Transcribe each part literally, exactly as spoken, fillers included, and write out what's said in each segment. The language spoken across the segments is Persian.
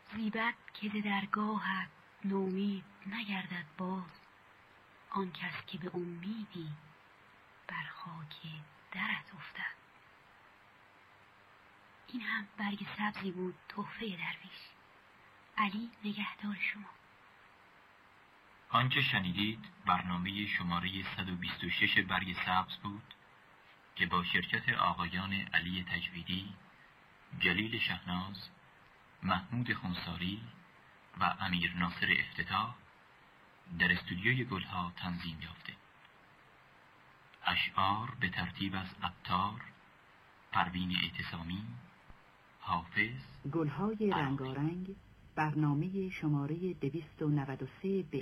زیبد که ز درگاهت نومید نگردد باز، آن کس که به امیدی بر خاک درت افتد. این هم برگ سبزی بود تحفه درویش. علی نگهدار شما. آنچه شنیدید برنامه شماره صد و بیست و شش برگ سبز بود که با شرکت آقایان علی تجویدی، جلیل شهناز، محمود خونساری و امیر ناصر افتتاح در استودیوی گلها تنظیم یافته. اشعار به ترتیب از عطار، پروین اعتصامی، حافظ. گلهای رنگارنگ، برنامه شماره دویست و نود و سه ب.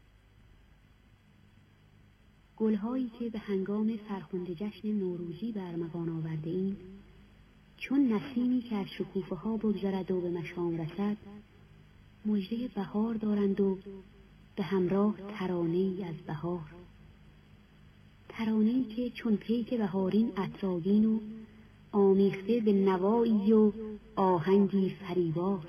گلهایی که به هنگام فرخنده جشن نوروزی برمغان آورده ایم، چون نسیمی که از شکوفه ها بگذرد و به مشام رسد، مژده بهار دارند و به همراه ترانه‌ای از بهار، ترانه‌ای که چون پیک بهارین عطرآگین و آمیخته به نوایی و آهنگی فریبار.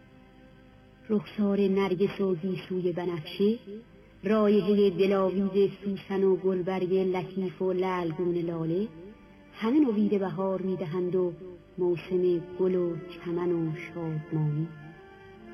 رخسار نرگس و گیسوی بنفشه، رایحه دلاویز سوسن و گلبرگ لطیف و لعلگون لاله، همه نوید بهار میدهند و موسم گل و چمن و شادمانی.